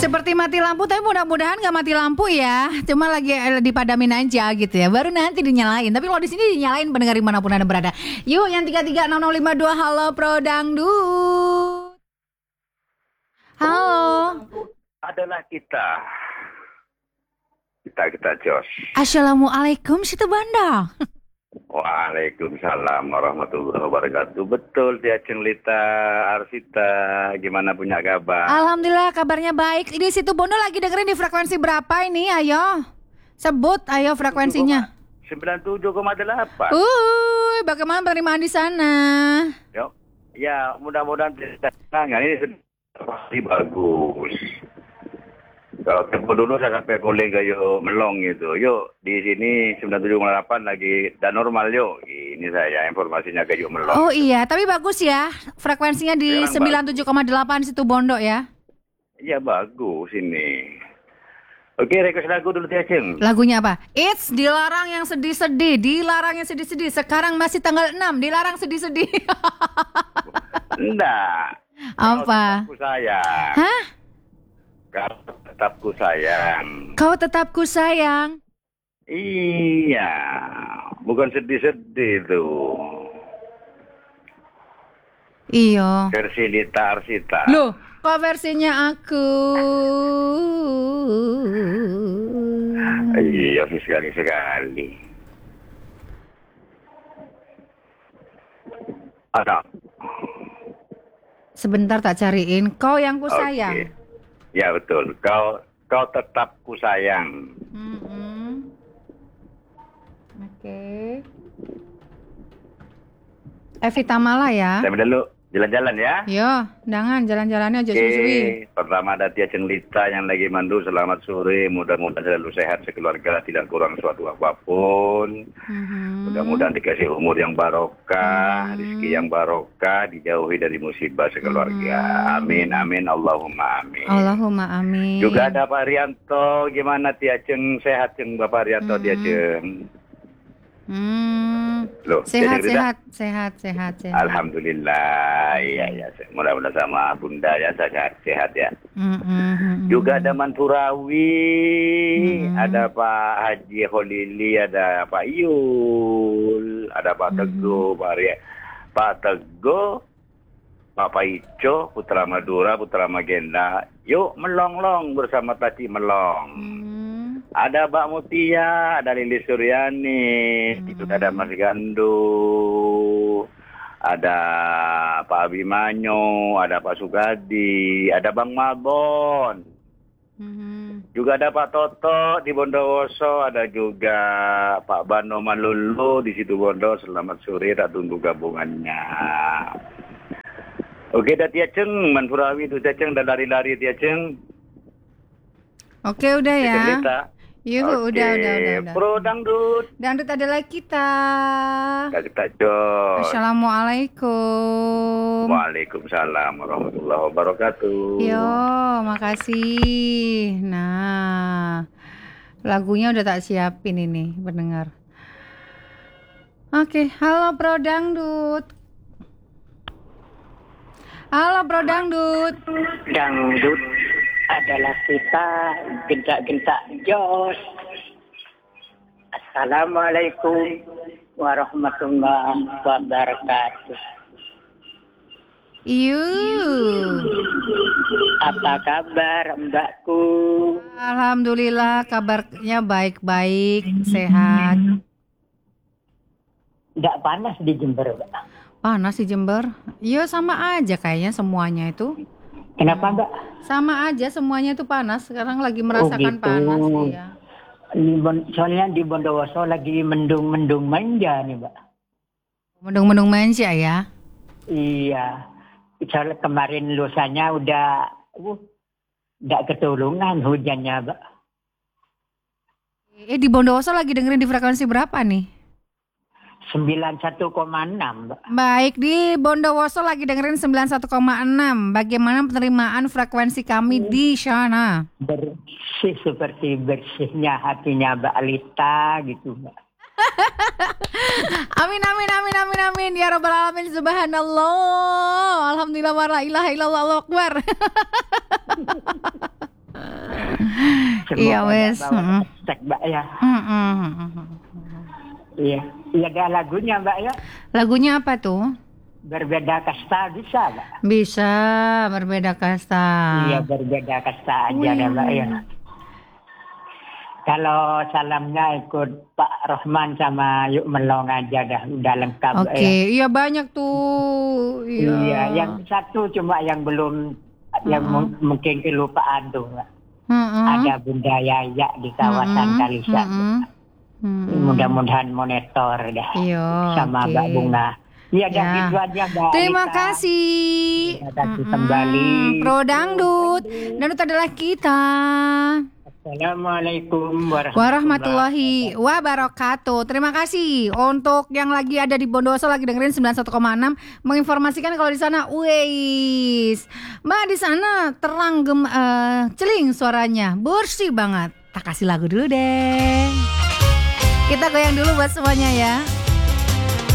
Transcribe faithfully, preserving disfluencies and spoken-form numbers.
Seperti mati lampu, tapi mudah-mudahan nggak mati lampu ya. Cuma lagi eh, dipadamin aja gitu ya. Baru nanti dinyalain. Tapi kalau di sini dinyalain pendengar dimanapun Anda berada. Yuk yang tiga tiga nol nol lima dua. Halo Pro Dangdut. Halo. Adalah kita. Kita kita Jos. Assalamualaikum Situ Banda. Waalaikumsalam warahmatullahi wabarakatuh. Betul dia Cenglita Arsita. Gimana punya kabar? Alhamdulillah kabarnya baik. Di Situ Bondo lagi dengerin di frekuensi berapa ini? Ayo sebut, ayo frekuensinya. sembilan puluh tujuh koma delapan. Uh, bagaimana penerimaan di sana? Yo, ya mudah-mudahan tidak tenang. Ini pasti bagus. Kalau tempo dulu saya sampai kolega yuk melong gitu. Yuk di sini sembilan puluh tujuh koma delapan lagi dan normal yuk. Ini saya informasinya ke yuk melong. Oh iya, tapi bagus ya. Frekuensinya di sembilan puluh tujuh koma delapan Situ Bondo ya. Iya bagus ini. Oke, request lagu dulu ya, Ceng. Lagunya apa? It's dilarang yang sedih-sedih, dilarang yang sedih-sedih. Sekarang masih tanggal enam, dilarang sedih-sedih. Enggak. Apa? Kau tetap ku sayang. Hah? Kau tetap ku sayang. Kau tetap ku sayang. Iya. Bukan sedih-sedih tuh. Iya. Versi Lita Arsita. Loh, kok versinya aku? Iya, sekali-sekali. Ada. Sebentar tak cariin. Kau yang ku sayang. Oke. Ya betul. Kau kau tetap ku sayang. Mm-hmm. Oke. Evita Mala ya. Saya dulu jalan-jalan ya. Yo, jangan jalan-jalannya aja suwi. Pertama ada Tia Cenglita yang lagi mandu. Selamat sore. Mudah-mudahan selalu sehat sekeluarga, tidak kurang suatu apapun. Mm-hmm. Mudah-mudahan dikasih umur yang barokah, mm-hmm. rezeki yang barokah, dijauhi dari musibah sekeluarga. Mm-hmm. Amin, amin, Allahumma amin. Allahumma amin. Juga ada Pak Rianto. Gimana Tia Ceng? Sehat Ceng Bapak Rianto, mm-hmm. Tia Ceng? Hmm. Loh, sehat, sehat, sehat, sehat, sehat. Alhamdulillah, iya ya. Mudah-mudahan sama Bunda ya sehat, sehat ya. Mm-hmm. Juga ada Manturawi, mm-hmm. ada Pak Haji Holili, ada Pak Yul, ada Pak Teguh, mm-hmm. Pak Ria, Pak Teguh, Pak Paico, Putra Madura, Putra Magenda. Yuk melong-long bersama Tati Melong. Mm-hmm. Ada Mbak Mutia, ada Lili Suryani, hmm. itu ada Mas Gandu, ada Pak Abimanyo, ada Pak Sugadi, ada Bang Mabon, hmm. juga ada Pak Toto di Bondowoso, ada juga Pak Bano Malulu di situ Bondo. Selamat sore, tak tunggu gabungannya. Oke, dah Tia Ceng, Manfurawi itu Tia Ceng, dan lari-lari Tia Ceng. Oke, udah ya. Yuk, okay. udah, udah, udah, udah. Pro Dangdut. Dangdut adalah kita. Kita Jos. Assalamualaikum. Waalaikumsalam warahmatullahi wabarakatuh. Yo, makasih. Nah, lagunya udah tak siapin ini, pendengar. Oke, halo Pro Dangdut. Halo Pro Dangdut. Dangdut adalah kita, gentak-gentak Jos. Assalamualaikum warahmatullahi wabarakatuh. Yuh. Apa kabar Mbakku? Alhamdulillah kabarnya baik-baik, sehat. Nggak panas di Jember, Mbak? Panas di Jember? Iya sama aja kayaknya semuanya itu. Kenapa Mbak? Sama aja semuanya itu panas. Sekarang lagi merasakan oh, gitu. Panas ya. Soalnya di Bondowoso lagi mendung-mendung manja nih Mbak. Mendung-mendung manja ya? Iya. Soalnya kemarin lusanya udah uh, nggak ketulungan hujannya Mbak. Eh di Bondowoso lagi dengerin di frekuensi berapa nih? sembilan puluh satu koma enam Mbak. Baik, di Bondowoso lagi dengerin sembilan puluh satu koma enam. Bagaimana penerimaan frekuensi kami di sana? Bersih seperti bersihnya hatinya Mbak Alita gitu Mbak. Amin amin amin amin amin ya rabbal alamin, subhanallah, alhamdulillah, wa la ilaha illallah, Allahu akbar. Semoga Iya wes. bawa Mm-mm. hashtag, Mbak ya. Mm-mm. Iya, iya ada lagunya Mbak ya. Lagunya apa tuh? Berbeda kasta bisa Mbak? Bisa berbeda kasta. Iya berbeda kasta aja Wih. ya Mbak ya. Kalau salamnya ikut Pak Rohman sama Yuk Melong aja dah, udah lengkap Oke, Mbak ya. iya banyak tuh. Iya. Iya, yang satu cuma yang belum, yang Mm-mm. mung- mungkin kelupaan tuh Mbak. Mm-mm. Ada Bunda Yaya di kawasan Mm-mm. Kalisa. Mm-mm. Mm-mm. Mudah-mudahan monitor dah Iya, sama oke. Mbak Bunga. Iya, dah Ya. gitu aja Mbak. Terima Alita. kasih. Terima kasih Mm-mm. kembali. Pro Dangdut. Dangdut adalah kita. Assalamualaikum Warahmatullahi wabarakatuh. Terima kasih untuk yang lagi ada di Bondowoso lagi dengerin sembilan puluh satu koma enam, menginformasikan kalau di sana wis. Mbak di sana terang gem, eh, celing suaranya, bersih banget. Tak kasih lagu dulu deh. Kita goyang dulu buat semuanya ya.